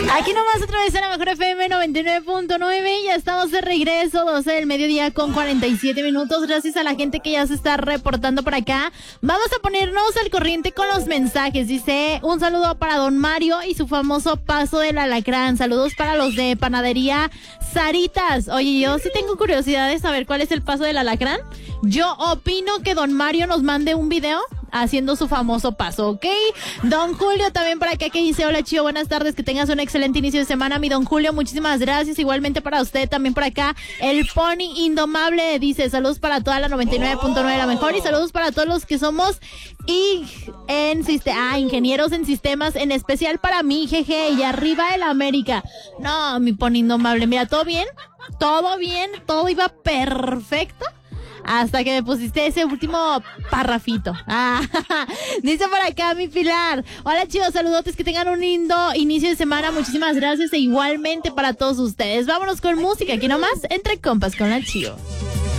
Aquí nomás otra vez en la mejor FM 99.9. Ya estamos de regreso, 12 del mediodía con 47 minutos. Gracias a la gente que ya se está reportando por acá. Vamos a ponernos al corriente con los mensajes. Dice, un saludo para don Mario y su famoso paso del alacrán. Saludos para los de panadería Saritas. Oye, yo sí tengo curiosidad de saber cuál es el paso del alacrán. Yo opino que don Mario nos mande un video haciendo su famoso paso, ¿ok? Don Julio también por acá que dice, hola Chío, buenas tardes, que tengas un excelente inicio de semana, mi don Julio, muchísimas gracias, igualmente para usted, también por acá, el Pony Indomable dice, saludos para toda la 99.9 la mejor y saludos para todos los que somos ingenieros en sistemas, en especial para mí, jeje, y arriba el América. No, mi Pony Indomable, mira, todo bien, todo iba perfecto. Hasta que me pusiste ese último parrafito. Dice por acá mi Pilar. Hola chicos, saludotes, que tengan un lindo inicio de semana. Muchísimas gracias e igualmente para todos ustedes. Vámonos con música, aquí nomás, entre compas con la Chío.